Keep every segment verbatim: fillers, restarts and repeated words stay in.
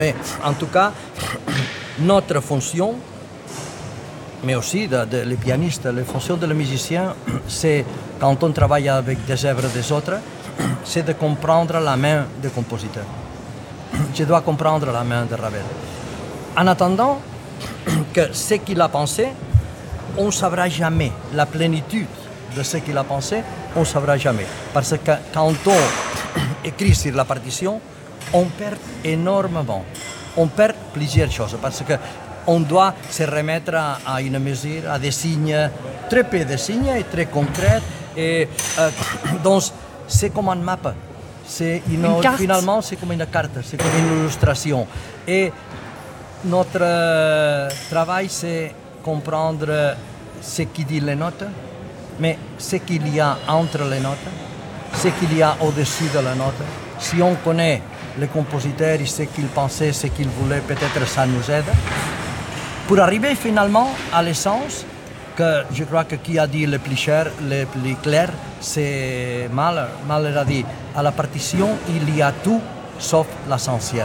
Mais en tout cas, notre fonction, mais aussi de, de, les pianistes, la fonction de le musicien, c'est, quand on travaille avec des œuvres des autres, c'est de comprendre la main du compositeur. Je dois comprendre la main de Ravel. En attendant que ce qu'il a pensé, on ne saura jamais la plénitude de ce qu'il a pensé, on ne saura jamais. Parce que quand on écrit sur la partition, on perd énormément. On perd plusieurs choses parce qu'on doit se remettre à, à une mesure, à des signes, très peu de signes et très concrets. Et, euh, donc, c'est comme une map. C'est une, une finalement, c'est comme une carte, c'est comme une illustration. Et notre euh, travail, c'est comprendre ce qui dit les notes, mais ce qu'il y a entre les notes, ce qu'il y a au-dessus de la note. Si on connaît les compositeurs, ce qu'ils pensaient, ce qu'ils voulaient, peut-être ça nous aide. Pour arriver finalement à l'essence, que je crois que qui a dit le plus cher, le plus clair, c'est Mahler. Mahler a dit, à la partition, il y a tout sauf l'essentiel.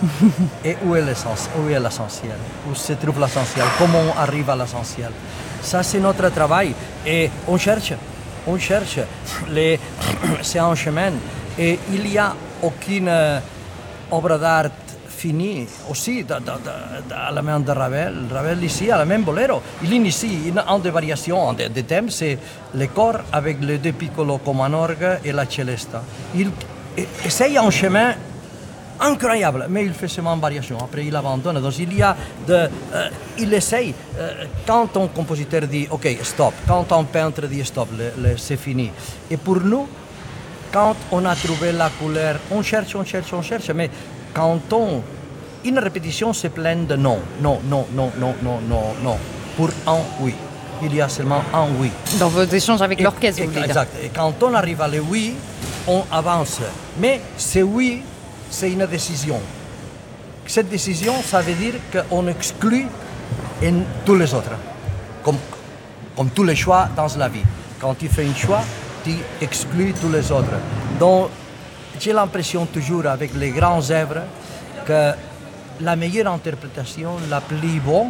Et où est l'essentiel? Où est l'essentiel? Où se trouve l'essentiel? Comment on arrive à l'essentiel? Ça, c'est notre travail. Et on cherche, on cherche. Les... c'est un chemin. Et il n'y a aucune œuvre d'art finie aussi de, de, de, de, à la main de Ravel. Ravel ici, à la même boléro. Il y a ici une, une des variations, des de thèmes, c'est le corps avec les deux piccolos comme un orgue et la celesta. Il essaye un chemin incroyable, mais il fait seulement variation. Après, il abandonne. Donc, il y a de, euh, il essaye. Euh, quand un compositeur dit OK, stop. Quand un peintre dit stop, le, le, c'est fini. Et pour nous, quand on a trouvé la couleur, on cherche, on cherche, on cherche, mais quand on... Une répétition, c'est pleine de non, non, non, non, non, non, non, non. Pour un oui. Il y a seulement un oui. Dans vos échanges avec et, l'orchestre, et, vous voulez dire. Exact. Et quand on arrive à le oui, on avance. Mais ce oui, c'est une décision. Cette décision, ça veut dire qu'on exclut en tous les autres. Comme, comme tous les choix dans la vie. Quand tu fais un choix, tu exclus tous les autres. Donc, j'ai l'impression toujours avec les grandes œuvres que la meilleure interprétation, la plus bonne,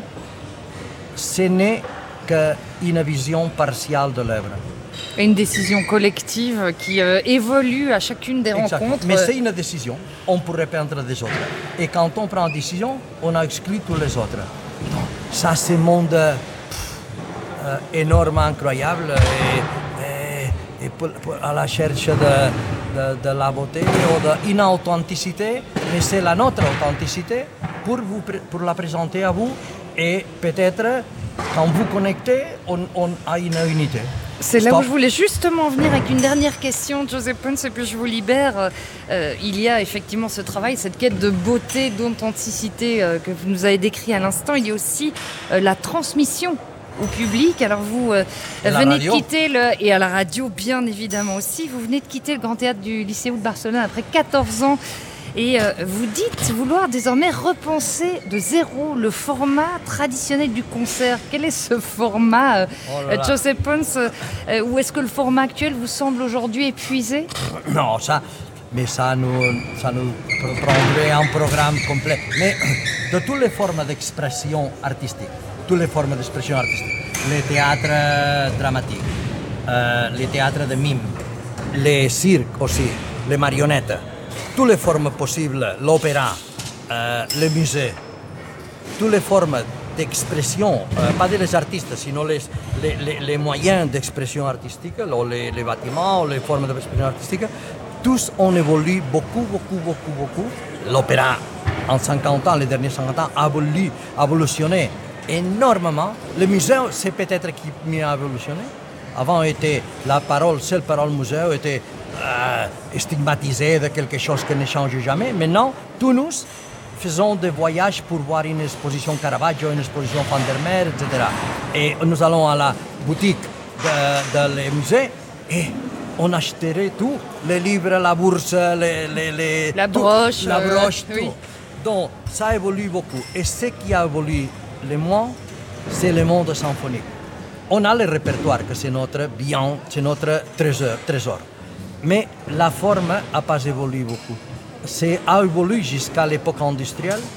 ce n'est qu'une vision partielle de l'œuvre. Une décision collective qui euh, évolue à chacune des Exactement. rencontres. Mais c'est une décision, on pourrait peindre des autres. Et quand on prend une décision, on a exclu tous les autres. Donc, ça, c'est un monde euh, énorme, incroyable. Et, et, et pour, pour, à la recherche de, de, de la beauté ou d'une authenticité, mais c'est la notre authenticité pour, vous, pour la présenter à vous. Et peut-être, quand vous connectez, on, on a une unité. C'est Stop. là où je voulais justement venir avec une dernière question, Joseph Pons, et puis je vous libère. Euh, il y a effectivement ce travail, cette quête de beauté, d'authenticité euh, que vous nous avez décrit à l'instant. Il y a aussi euh, la transmission au public. Alors vous euh, venez de quitter le... Et à la radio, bien évidemment aussi. Vous venez de quitter le Grand Théâtre du Lycéum de Barcelone après quatorze ans. Et euh, vous dites vouloir désormais repenser de zéro le format traditionnel du concert. Quel est ce format, euh, oh là là. Joseph Pons, euh, ou est-ce que le format actuel vous semble aujourd'hui épuisé? Non, ça, mais ça nous, ça nous prendrait un programme complet. Mais de toutes les formes d'expression artistique, toutes les formes d'expression artistique, les théâtres dramatiques, euh, les théâtres de mime, les cirques aussi, les marionnettes, toutes les formes possibles, l'opéra, euh, le musée, toutes les formes d'expression, euh, pas des artistes, sinon les, les, les, les moyens d'expression artistique, les, les bâtiments, les formes d'expression artistique, tous ont évolué beaucoup, beaucoup, beaucoup, beaucoup. L'opéra, en cinquante ans, les derniers cinquante ans, a évolué, a évolutionné énormément. Le musée, c'est peut-être qui mieux a évolutionné. Avant, était la parole, seule parole musée était euh, stigmatisée de quelque chose qui ne change jamais. Maintenant, tous nous faisons des voyages pour voir une exposition Caravaggio, une exposition Van der Meer, et cetera. Et nous allons à la boutique de, de les musées et on achèterait tout, les livres, la bourse, les, les, les, la tout, broche, la broche, euh, tout. Oui. Donc, ça évolue beaucoup. Et ce qui a évolué le moins, c'est le monde symphonique. On a le répertoire, que c'est notre bien, c'est notre trésor, trésor. Mais la forme n'a pas évolué beaucoup. c'est a évolué jusqu'à l'époque industrielle.